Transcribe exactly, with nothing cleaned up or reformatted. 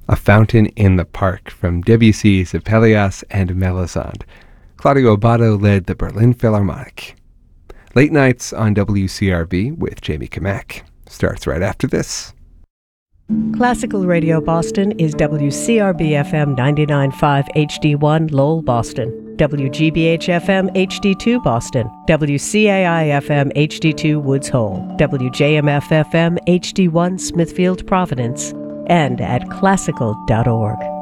A Fountain in the Park from Debussy's Pelléas and Melisande. Claudio Abbado led the Berlin Philharmonic. Late Nights on W C R B with Jamie Kamak starts right after this. Classical Radio Boston is W C R B F M ninety-nine point five H D one Lowell, Boston, W G B H F M H D two Boston, W C A I F M H D two Woods Hole, W J M F F M H D one Smithfield, Providence, and at classical dot org.